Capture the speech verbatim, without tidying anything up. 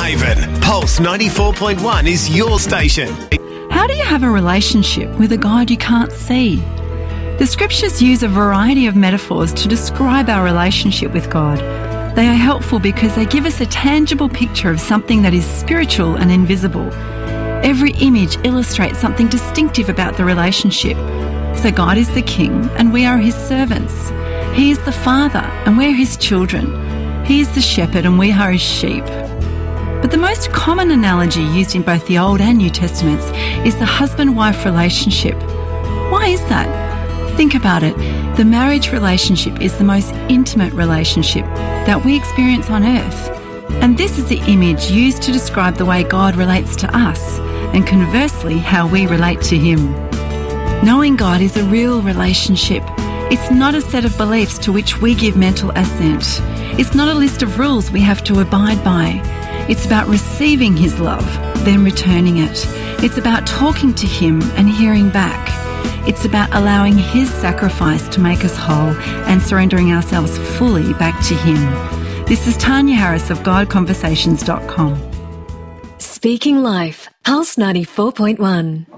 Haven. Pulse ninety-four point one is your station. How do you have a relationship with a God you can't see? The scriptures use a variety of metaphors to describe our relationship with God. They are helpful because they give us a tangible picture of something that is spiritual and invisible. Every image illustrates something distinctive about the relationship. So God is the King and we are his servants. He is the Father and we're his children. He is the shepherd and we are his sheep. But the most common analogy used in both the Old and New Testaments is the husband-wife relationship. Why is that? Think about it. The marriage relationship is the most intimate relationship that we experience on earth. And this is the image used to describe the way God relates to us and conversely how we relate to him. Knowing God is a real relationship. It's not a set of beliefs to which we give mental assent. It's not a list of rules we have to abide by. It's about receiving his love, then returning it. It's about talking to him and hearing back. It's about allowing his sacrifice to make us whole and surrendering ourselves fully back to him. This is Tanya Harris of God Conversations dot com. Speaking Life, Pulse ninety-four point one.